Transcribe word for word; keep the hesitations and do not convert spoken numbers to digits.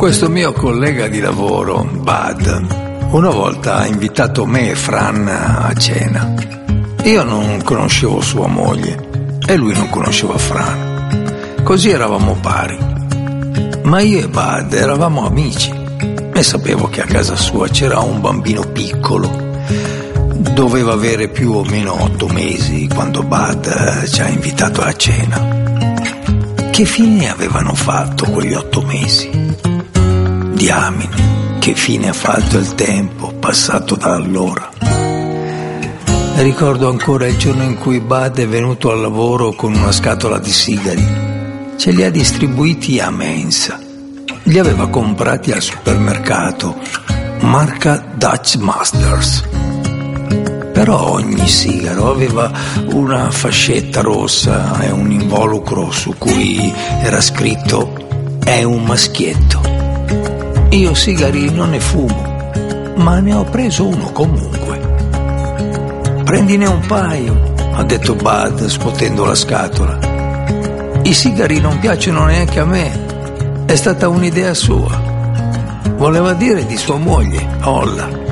Questo mio collega di lavoro, Bud, una volta ha invitato me e Fran a cena. Io non conoscevo sua moglie e lui non conosceva Fran. Così eravamo pari. Ma io e Bud eravamo amici e sapevo che a casa sua c'era un bambino piccolo. Doveva avere più o meno otto mesi quando Bud ci ha invitato a cena. Che fine avevano fatto quegli otto mesi? Diamine, che fine ha fatto il tempo passato da allora. Ricordo ancora il giorno in cui Bud è venuto al lavoro con una scatola di sigari. Ce li ha distribuiti a mensa. Li aveva comprati al supermercato, marca Dutch Masters. Però ogni sigaro aveva una fascetta rossa e un involucro su cui era scritto "È un maschietto". Io sigari non ne fumo, ma ne ho preso uno comunque. Prendine un paio, ha detto Bud scuotendo la scatola. I sigari non piacciono neanche a me, è stata un'idea sua. Voleva dire di sua moglie, Olla.